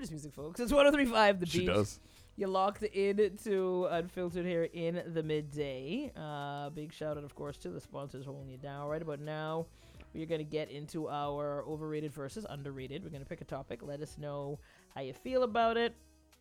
gorgeous music, folks. It's 103.5 The Beat. She does. You're locked in to Unfiltered here in the midday. Big shout out, of course, to the sponsors holding you down. Right about now, we're going to get into our overrated versus underrated. We're going to pick a topic. Let us know how you feel about it.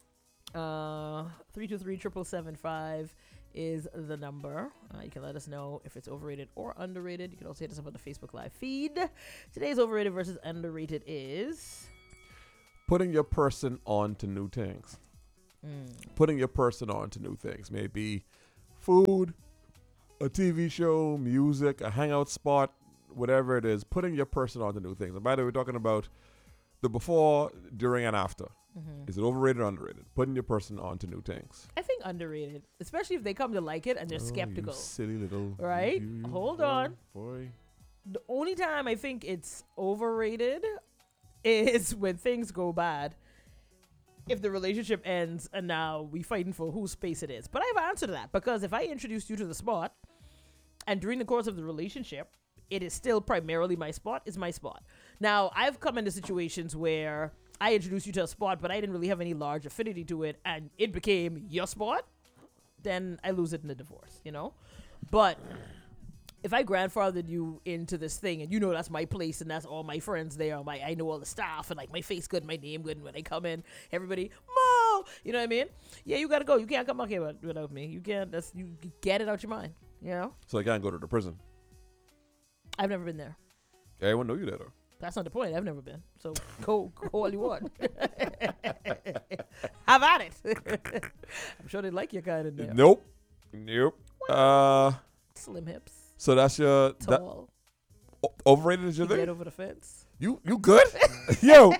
323-777-5 is the number. You can let us know if it's overrated or underrated. You can also hit us up on the Facebook Live feed. Today's overrated versus underrated is Putting your person on to new things. Putting your person on to new things. Maybe food, a TV show, music, a hangout spot, whatever it is. Putting your person on to new things. And by the way, we're talking about the before, during, and after. Is it overrated or underrated? Putting your person on to new things. I think underrated, especially if they come to like it and they're skeptical. You silly little. Right? Hold boy, on. Boy. The only time I think it's overrated is when things go bad. If the relationship ends and now we fighting for whose space it is. But I have an answer to that, because if I introduced you to the spot and during the course of the relationship, it is still primarily my spot, it's my spot. Now, I've come into situations where I introduced you to a spot, but I didn't really have any large affinity to it, and it became your spot, then I lose it in a divorce, you know? But if I grandfathered you into this thing, and you know that's my place, and that's all my friends there, I know all the staff, and like my face good, my name good, and when I come in, everybody, Mo, you know what I mean? Yeah, you gotta go. You can't come back here without me. You can't. You get it out your mind, you know? So I can't go to the prison. I've never been there. Everyone know you there, though. That's not the point. I've never been. So go all you want. Have at it. I'm sure they like your kind in there. Nope. Slim hips. So that's your Tall. Overrated is your Get thing? over the fence. You good? Yo.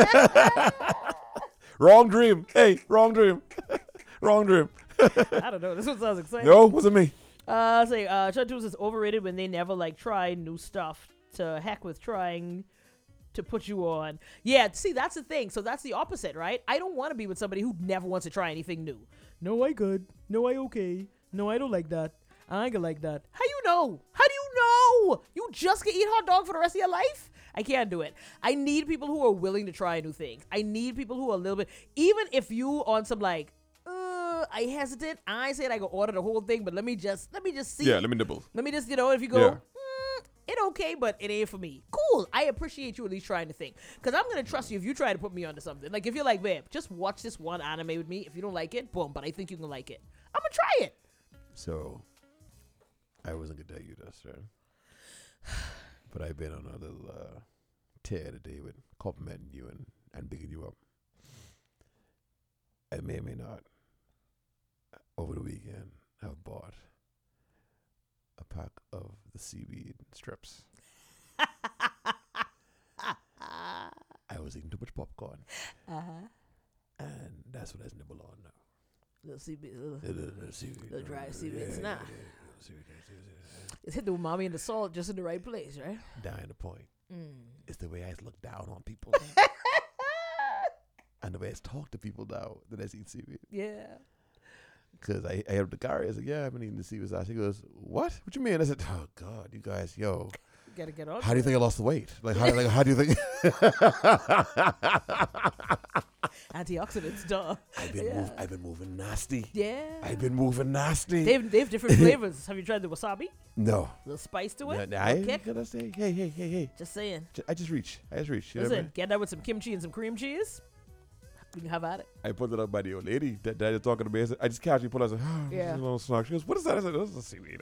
Wrong dream. Hey, wrong dream. Wrong dream. I don't know. This one sounds exciting. No, wasn't me. Chud Tools is overrated when they never like try new stuff. To heck with trying to put you on. Yeah, see, that's the thing. So that's the opposite, right? I don't want to be with somebody who never wants to try anything new. No, I good. No, I okay. No, I don't like that. I ain't gonna like that. How you know? How do you know? You just can eat hot dog for the rest of your life? I can't do it. I need people who are willing to try new things. I need people who are a little bit, even if you on some like, I hesitate. I said I could order the whole thing, but let me just see. Yeah, let me nibble. Let me just, if you go, Yeah. it okay, but it ain't for me. Cool. I appreciate you at least trying to think. Because I'm going to trust you if you try to put me onto something. Like, if you're like, babe, just watch this one anime with me. If you don't like it, boom, but I think you can like it. I'm going to try it. So, I wasn't going to tell you this, right? But I've been on a little tear today with complimenting you and bigging you up. I may or may not, over the weekend, have bought a pack of the seaweed strips. I was eating too much popcorn. And that's what I nibble on now. Little seaweed. Seaweed. Little dry seaweed. Nah. It's hit the umami and the salt just in the right place, right? Dying the point. It's the way I look down on people. And the way I talk to people now that I eat seaweed. Yeah. Because I heard the guy, I said, yeah, I've been eating the seaweed sauce. He goes, what? What you mean? I said, oh, God, you guys, yo. You gotta get on. How do you think I lost the weight? How do you think? Antioxidants, duh. I've been moving nasty. Yeah. I've been moving nasty. They have different flavors. Have you tried the wasabi? No. A little spice to it? I Okay. gotta say, hey. Just saying. I just reach. You know what I Listen, mean? get that with some kimchi and some cream cheese. You can have at it. I put it up by the old lady that is talking to me. I just casually put it. I said, oh, Yeah. a little snark. She goes, what is that? I said, this is a seaweed.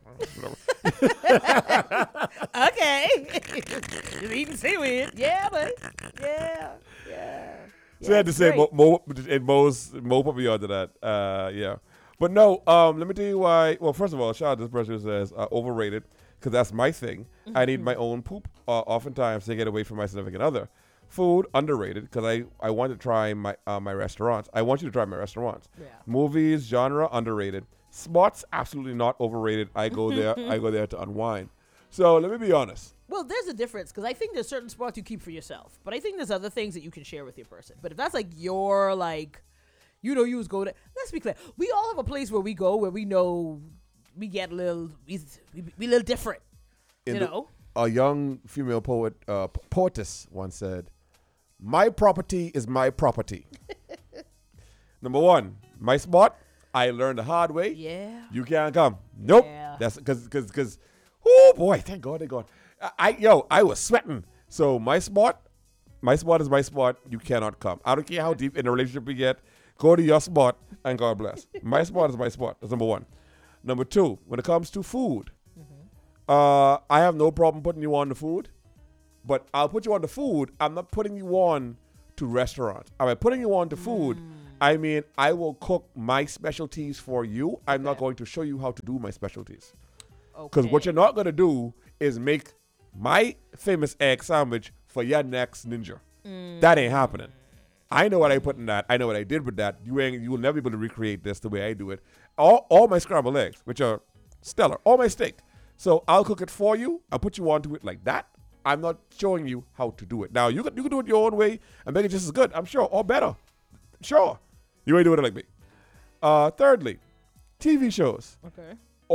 Okay. You're eating seaweed. Yeah, buddy. Yeah. So I had to say, Mo put me onto that. Yeah. But no, let me tell you why. Well, first of all, shout out to this person who says overrated, because that's my thing. I need my own poop oftentimes to get away from my significant other. Food, underrated, because I want to try my restaurants. I want you to try my restaurants. Yeah. Movies, genre, underrated. Spots, absolutely not overrated. I go there to unwind. So let me be honest. Well, there's a difference, because I think there's certain spots you keep for yourself, but I think there's other things that you can share with your person. But if that's like your, like, you just go there. Let's be clear. We all have a place where we go where we know we get a little, we little different, you know? A young female poetess once said, My property is my property. Number one, my spot, I learned the hard way. Yeah. You can't come. Nope. Yeah. That's because, oh boy, thank God, thank God. I was sweating. So my spot is my spot. You cannot come. I don't care how deep in a relationship we get. Go to your spot and God bless. My spot is my spot. That's number one. Number two, when it comes to food, I have no problem putting you on the food, but I'll put you on the food. I'm not putting you on to restaurants. Am I putting you on to food? I mean, I will cook my specialties for you. I'm not going to show you how to do my specialties. Because what you're not going to do is make my famous egg sandwich for your next ninja. That ain't happening. I know what I put in that. I know what I did with that. You will never be able to recreate this the way I do it. All my scrambled eggs, which are stellar. All my steak. So I'll cook it for you. I'll put you onto it like that. I'm not showing you how to do it. Now, you can do it your own way and make it just as good, I'm sure, or better. Sure. You ain't doing it like me. Thirdly, TV shows. Okay.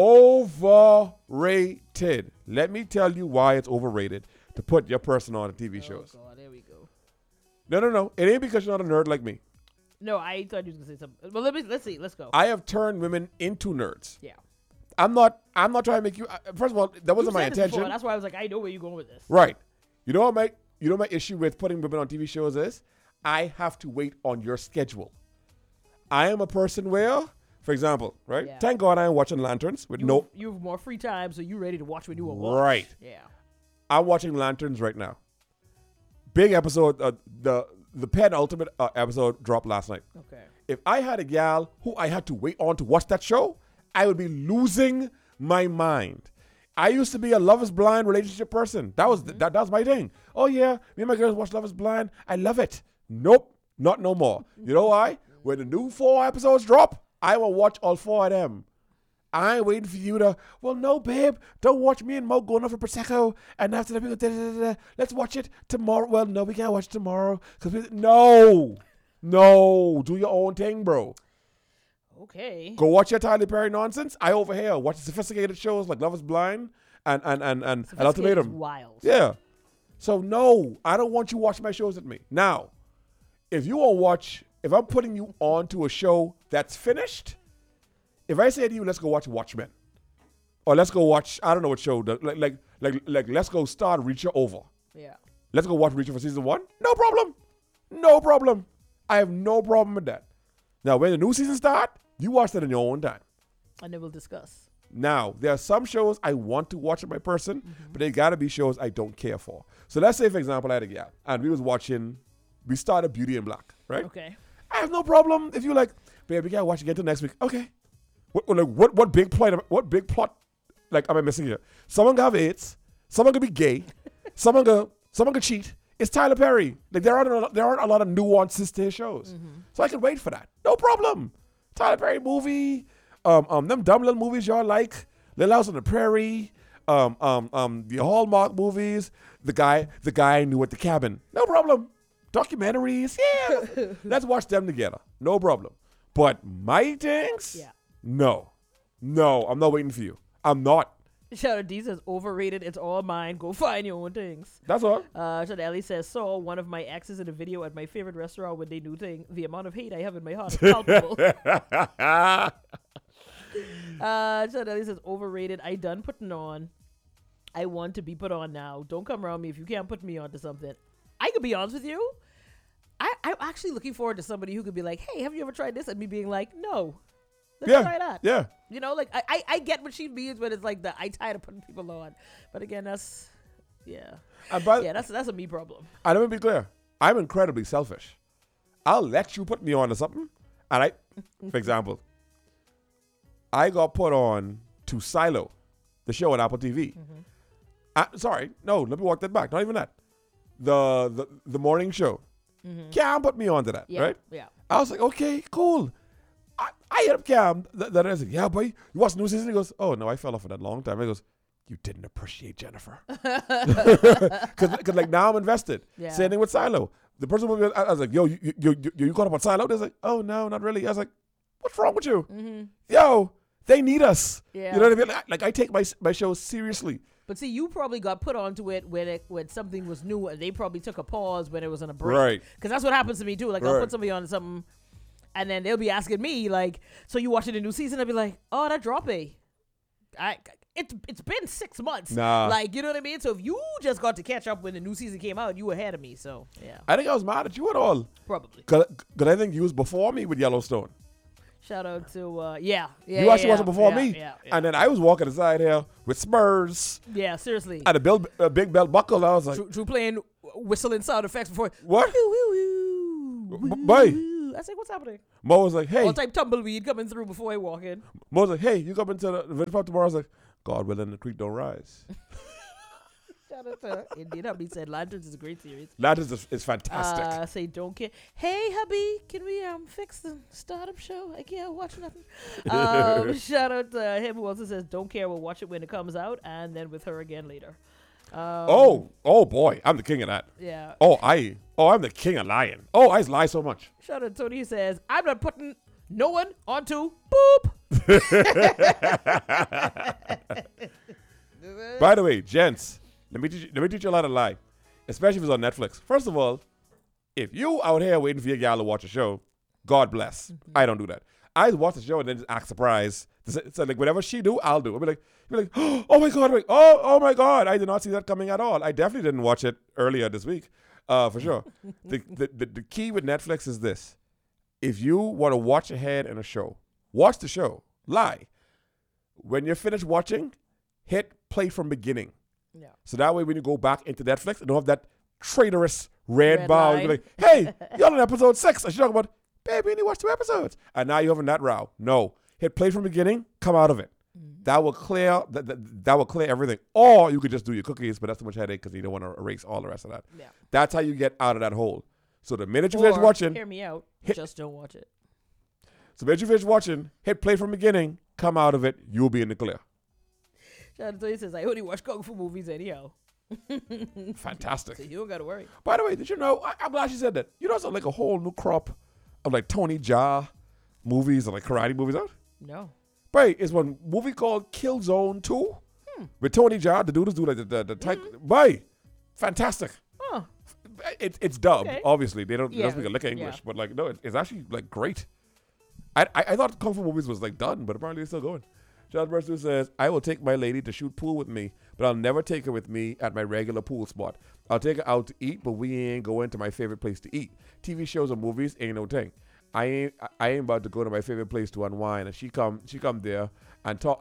Overrated. Let me tell you why it's overrated to put your person on TV shows. Oh, God, there we go. No. It ain't because you're not a nerd like me. No, I thought you were going to say something. Well, let's see. Let's go. I have turned women into nerds. Yeah. I'm not trying to make you. First of all, that wasn't my said this before, intention. that's why I was like, I know where you're going with this. Right. You know what my issue with putting women on TV shows is? I have to wait on your schedule. I am a person where, for example, right? Yeah. Thank God I am watching Lanterns with You have more free time, so you're ready to watch when you want to watch. Right. Yeah. I'm watching Lanterns right now. Big episode. The penultimate episode dropped last night. Okay. If I had a gal who I had to wait on to watch that show, I would be losing my mind. I used to be a Love is Blind relationship person. That was that was my thing. Oh yeah, me and my girls watch Love is Blind. I love it. Nope, not no more. You know why? When the new 4 episodes drop, I will watch all 4 of them. I ain't waiting for you to, well, no, babe, don't watch me and Mo going over Prosecco, and after that, let's watch it tomorrow. Well, no, we can't watch it tomorrow. No, do your own thing, bro. Okay. Go watch your Tyler Perry nonsense. I over here watch sophisticated shows like Love is Blind and Ultimatum. Wild. Yeah. So no, I don't want you watching my shows with me. Now, if I'm putting you on to a show that's finished, if I say to you, let's go watch Watchmen, or let's go watch, I don't know what show, like let's go start Reacher over. Yeah. Let's go watch Reacher for season 1. No problem. I have no problem with that. Now, when the new season starts, you watch that in your own time. And then we'll discuss. Now, there are some shows I want to watch with my person, but they got to be shows I don't care for. So let's say, for example, I had a gal, and we started Beauty in Black, right? Okay. I have no problem if you like, babe, we got to watch again till next week. Okay. What big plot, like, am I missing here? Someone gonna have AIDS. Someone gonna be gay. someone gonna cheat. It's Tyler Perry. Like, there aren't a lot of nuances to his shows. So I can wait for that. No problem. Tyler Perry movie, them dumb little movies y'all like, Little House on the Prairie, the Hallmark movies, the guy I knew at the cabin. No problem. Documentaries, yeah. Let's watch them together. No problem. But my things, Yeah. no, I'm not waiting for you. I'm not. Shout out D says overrated. It's all mine. Go find your own things. That's all. Shout out Ellie says, saw one of my exes in a video at my favorite restaurant when they do thing. The amount of hate I have in my heart is palpable. Shout out Ellie says overrated. I done putting on. I want to be put on now. Don't come around me if you can't put me on to something. I could be honest with you. I'm actually looking forward to somebody who could be like, hey, have you ever tried this? And me being like, no. Let's try that. Yeah. You know, like, I get what she means when it's like I tired of putting people on. But again, that's, yeah. That's a me problem. And let me be clear. I'm incredibly selfish. I'll let you put me on to something. And for example, I got put on to Silo, the show on Apple TV. Sorry, no, let me walk that back. Not even that. The morning show. Cam put me on to that, right? Yeah. I was like, okay, cool. I hit up Cam. Then I was like, yeah, boy, you watched the new season? He goes, oh, no, I fell off for that long time. He goes, you didn't appreciate Jennifer. Because like, now I'm invested. Yeah. Same thing with Silo. The person, I was like, yo, you caught up on Silo? They're like, oh, no, not really. I was like, what's wrong with you? Yo, They need us. Yeah. You know what I mean? Like I take my show seriously. But see, you probably got put onto it when something was new, and they probably took a pause when it was on a break. Right. Because that's what happens to me too. Like I'll Right. put somebody on something, and then they'll be asking me like, "So you watching the new season?" I'll be like, "Oh, that dropped. It's been 6 months. Nah. Like, you know what I mean? So if you just got to catch up when the new season came out, you were ahead of me. So yeah, I think I was mad at you at all. probably. Cause I think you was before me with Yellowstone. Shout out to You actually wasn't before me. Yeah, And then I was walking aside here with Spurs yeah, seriously. and a big belt buckle. I was like, Drew playing whistling sound effects before. what? Woo, woo, woo, Boy. woo. I said, what's happening? Mo was like, hey. All type tumbleweed coming through before I walk in. Mo was like, hey, you coming to the village pub tomorrow? I was like, God willing, the creek don't rise. Shout out to Indian Hubby said Lanterns is a great series. Lanterns is fantastic. Say don't care. Hey hubby, can we fix the startup show? I can't watch nothing. Shout out to him who also says don't care. We'll watch it when it comes out, and then with her again later. Oh boy, I'm the king of that. Yeah. I'm the king of lying. Oh, I lie so much. Shout out to Tony. He says I'm not putting no one onto boop. By the way, gents, let me teach you a lot of lie, especially if it's on Netflix. First of all, if you out here waiting for your gal to watch a show, God bless. Mm-hmm. I don't do that. I watch the show and then just act surprised. So like whatever she do, I'll do. I'll be like, oh my God, oh my God, I did not see that coming at all. I definitely didn't watch it earlier this week, for sure. The key with Netflix is this: if you want to watch ahead in a show, watch the show. Lie. When you're finished watching, hit play from beginning. Yeah. So that way when you go back into Netflix, you don't have that traitorous red bar. line. You're like, hey, y'all on episode 6. And she's talking about, baby, you only watched 2 episodes. And now you're having that row. No. Hit play from beginning, come out of it. That will clear that will clear everything. Or you could just do your cookies, but that's too much headache because you don't want to erase all the rest of that. Yeah. That's how you get out of that hole. So the minute you Or, finish watching, hear me out. hit- Just don't watch it. so the minute you finish watching, hit play from beginning, come out of it, you'll be in the clear. Shout out to Tony. He says I only watch kung fu movies anyhow. Fantastic. So you don't gotta worry. By the way, did you know? I'm glad she said that. You know, it's like a whole new crop of like Tony Jaa movies and like karate movies out. No. Right, it's one movie called Killzone 2 with Tony Jaa. The dude is doing like the type. Right, fantastic. Huh. It's dubbed, Okay. obviously. They don't Yeah, speak a lick of English, yeah. but like no, it's actually like great. I thought kung fu movies was like done, but apparently it's still going. John Burstoo says, I will take my lady to shoot pool with me, but I'll never take her with me at my regular pool spot. I'll take her out to eat, but we ain't going to my favorite place to eat. TV shows or movies ain't no thing. I ain't about to go to my favorite place to unwind. And she come there and talk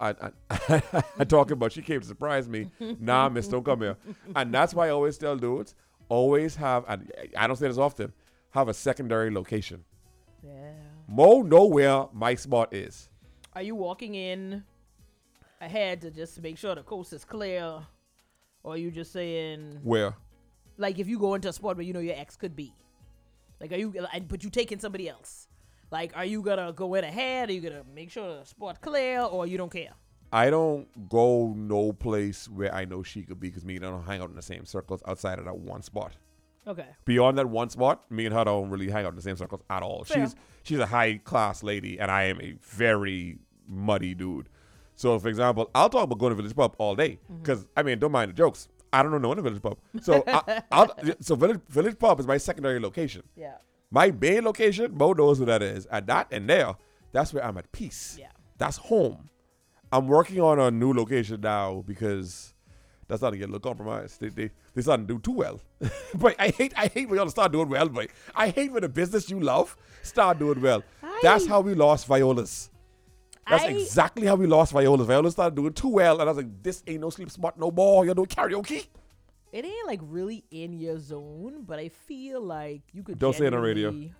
and talking about she came to surprise me. Nah, miss, don't come here. And that's why I always tell dudes, always have, and I don't say this often, have a secondary location. Yeah. Mo know where my spot is. Are you walking in ahead to just make sure the coast is clear, or are you just saying Where? like if you go into a spot where you know your ex could be, like are you but you taking somebody else? Like are you gonna go in ahead? Are you gonna make sure the spot clear, or you don't care? I don't go no place where I know she could be because me and her don't hang out in the same circles outside of that one spot. Okay. Beyond that one spot, me and her don't really hang out in the same circles at all. Fair. She's a high class lady, and I am a very muddy dude. So, for example, I'll talk about going to Village Pub all day because I mean, don't mind the jokes. I don't know no one in Village Pub, so so Village Pub is my secondary location. Yeah. My main location, Mo knows what that is, and that's where I'm at peace. Yeah. That's home. I'm working on a new location now because that's starting to get a little compromised. They starting to do too well. But I hate when y'all start doing well, but I hate when the business you love start doing well. That's how we lost Violas. That's exactly how we lost Violas. Violas started doing too well, and I was like, this ain't no sleep spot no more. You're doing karaoke. It ain't like really in your zone, but I feel like you could. Don't say it on radio. genuinely-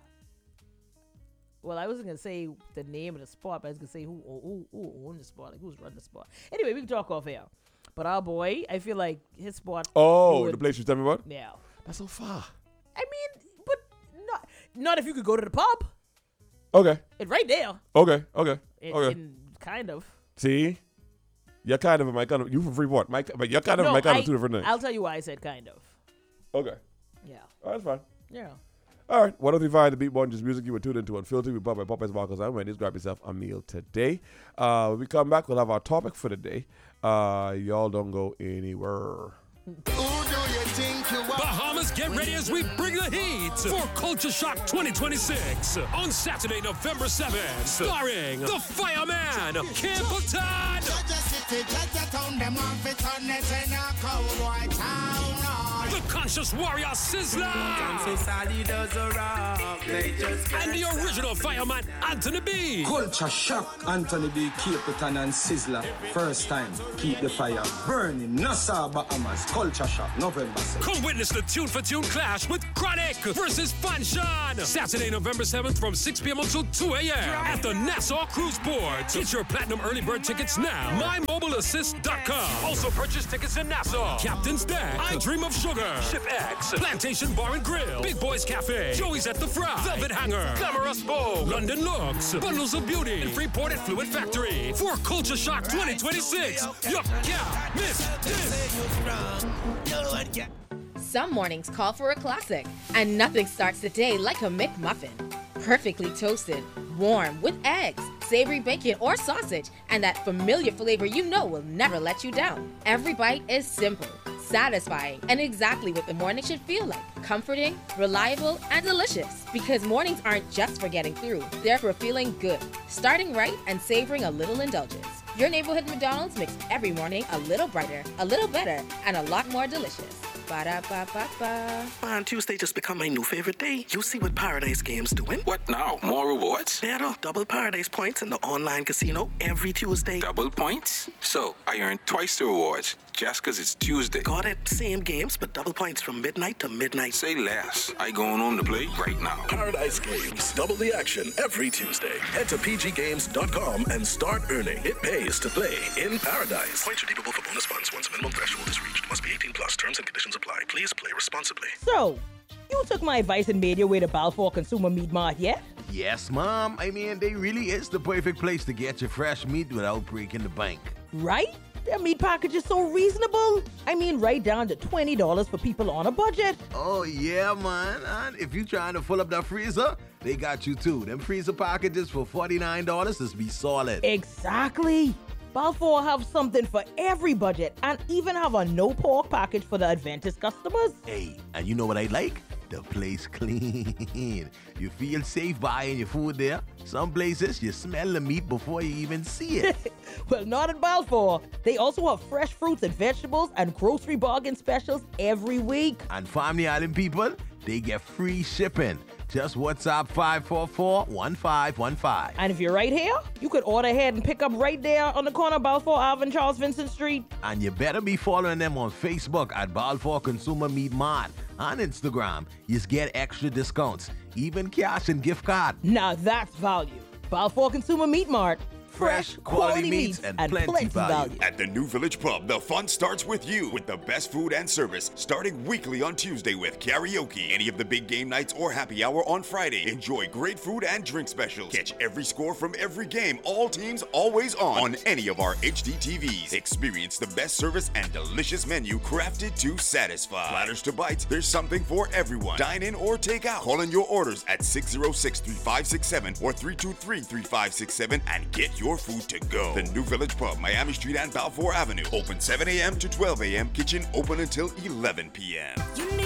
Well, I wasn't gonna say the name of the spot, but I was gonna say who owned the spot, like who's running the spot. Anyway, we can talk off air. But our boy, I feel like his spot. Oh, would- the place you tell me about? Yeah. That's so far. I mean, but not if you could go to the pub. Okay. It's right there. Okay. Kind of. See? You're kind of in my kind of, you from Freeport. But you're kind of in my kind of two different things. I'll tell you why I said kind of. Okay. Yeah. Oh, that's fine. Yeah. All right, 105 The Beat One, just music you were tuned into Unfiltered with Bob by Popeyes Marcos. I'm Wendy's. Grab yourself a meal today. When we come back, we'll have our topic for the day. Y'all don't go anywhere. Who do you think you are? Bahamas, get ready as we bring the heat for Culture Shock 2026 on Saturday, November 7th, starring the Fireman, Campbellton. The Conscious Warrior Sizzler. And the original Fireman, Anthony B. Culture Shock, Anthony B. Capleton and Sizzler. First time, keep the fire burning. Nassau, Bahamas. Culture Shock, November 6th. Come witness the Tune for Tune clash with Chronic versus Fanshan. Saturday, November 7th from 6 p.m. until 2 a.m. at the Nassau Cruise Port. Get your platinum early bird tickets now. MyMobileAssist.com. Also purchase tickets in Nassau. Captain's Deck. I Dream of Sugar. Ship X. Plantation Bar and Grill. Big Boys Cafe. Joey's at the Fry. Velvet Hanger. Glamorous Bow. London Looks. Bundles of Beauty. And Freeport at Fluid Factory. For Culture Shock 2026. You can't miss this. Some mornings call for a classic, and nothing starts the day like a McMuffin. Perfectly toasted, warm, with eggs, savory bacon or sausage, and that familiar flavor you know will never let you down. Every bite is simple, satisfying, and exactly what the morning should feel like. Comforting, reliable, and delicious. Because mornings aren't just for getting through, they're for feeling good, starting right, and savoring a little indulgence. Your neighborhood McDonald's makes every morning a little brighter, a little better, and a lot more delicious. Ba-da-ba-ba-ba. Man, Tuesday just become my new favorite day. You see what Paradise Games doing? What now? More rewards? Better. Double Paradise points in the online casino every Tuesday. Double points? So, I earn twice the rewards just because it's Tuesday. Got it. Same games, but double points from midnight to midnight. Say less. I going home to play right now. Paradise Games. Double the action every Tuesday. Head to pggames.com and start earning. It pays to play in Paradise. Points redeemable for bonus funds once a minimum threshold is reached. Must be 18 plus. Terms and conditions apply. Please play responsibly. So, you took my advice and made your way to Balfour Consumer Meat Mart yet? Yes, Mom. I mean, they really is the perfect place to get your fresh meat without breaking the bank. Right? Their meat package is so reasonable. I mean, right down to $20 for people on a budget. Oh, yeah, man. And if you trying to fill up that freezer, they got you too. Them freezer packages for $49 is be solid. Exactly. Balfour have something for every budget and even have a no pork package for the Adventist customers. Hey, and you know what I like? The place clean. You feel safe buying your food there. Some places you smell the meat before you even see it. Well, not at Balfour. They also have fresh fruits and vegetables and grocery bargain specials every week. And Family Island people, they get free shipping. Just WhatsApp 544-1515. And if you're right here, you could order ahead and pick up right there on the corner of Balfour Ave and Charles Vincent Street. And you better be following them on Facebook at Balfour Consumer Meat Mart. On Instagram, you get extra discounts, even cash and gift card. Now that's value. Balfour Consumer Meat Mart. Fresh, quality meats, and plenty value. At the New Village Pub, the fun starts with you, with the best food and service, starting weekly on Tuesday with karaoke. Any of the big game nights or happy hour on Friday. Enjoy great food and drink specials. Catch every score from every game, all teams always on any of our HD TVs. Experience the best service and delicious menu crafted to satisfy. Platters to bites, there's something for everyone. Dine in or take out. Call in your orders at 606-3567 or 323-3567 and get your food to go. The New Village Pub, Miami Street and Balfour Avenue. Open 7 a.m. to 12 a.m. Kitchen open until 11 p.m.